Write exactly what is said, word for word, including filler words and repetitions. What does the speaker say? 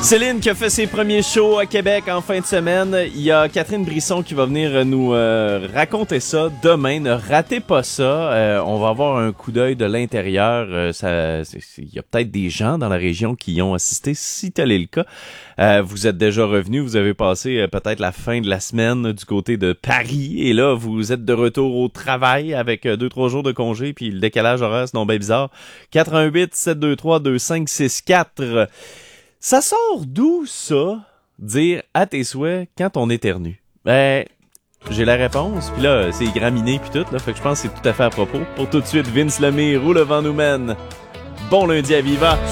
Céline qui a fait ses premiers shows à Québec en fin de semaine. Il y a Catherine Brisson qui va venir nous euh, raconter ça demain. Ne ratez pas ça. Euh, on va avoir un coup d'œil de l'intérieur. Euh, ça, il y a peut-être des gens dans la région qui y ont assisté. Si tel est le cas, euh, vous êtes déjà revenus. Vous avez passé euh, peut-être la fin de la semaine du côté de Paris. Et là, vous êtes de retour au travail avec euh, deux, trois jours de congé. Puis le décalage horaire, c'est non bien bizarre. quatre un huit, sept deux trois, deux cinq six quatre. Ça sort d'où, ça, dire à tes souhaits quand on éternue? Ben, j'ai la réponse, puis là, c'est graminé puis tout, là, fait que je pense que c'est tout à fait à propos. Pour tout de suite, Vince Lemire, où le vent nous mène. Bon lundi à Viva!